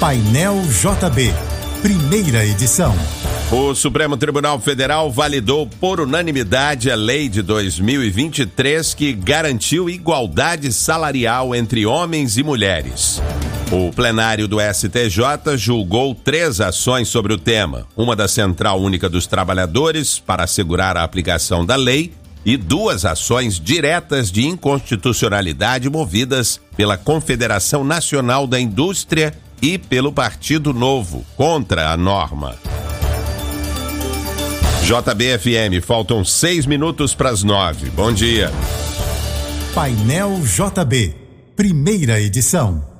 Painel JB, primeira edição. O Supremo Tribunal Federal validou por unanimidade a lei de 2023 que garantiu igualdade salarial entre homens e mulheres. O plenário do STJ julgou 3 ações sobre o tema, uma da Central Única dos Trabalhadores para assegurar a aplicação da lei e 2 ações diretas de inconstitucionalidade movidas pela Confederação Nacional da Indústria e pelo Partido Novo contra a norma. JB-FM, faltam 6 minutos para as 9. Bom dia. Painel JB, primeira edição.